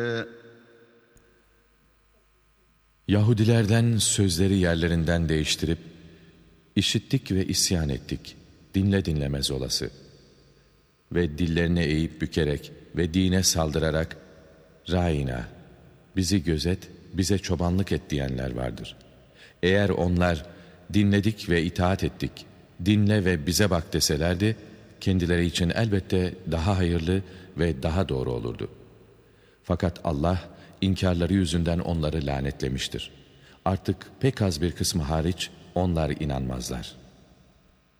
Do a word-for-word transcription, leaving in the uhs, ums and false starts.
Yahudilerden sözleri yerlerinden değiştirip, işittik ve isyan ettik, dinle dinlemez olası. Ve dillerini eğip bükerek ve dine saldırarak, Râina, bizi gözet, bize çobanlık et diyenler vardır. Eğer onlar, dinledik ve itaat ettik, dinle ve bize bak deselerdi, kendileri için elbette daha hayırlı ve daha doğru olurdu. Fakat Allah, inkarları yüzünden onları lanetlemiştir. Artık pek az bir kısmı hariç onlar inanmazlar.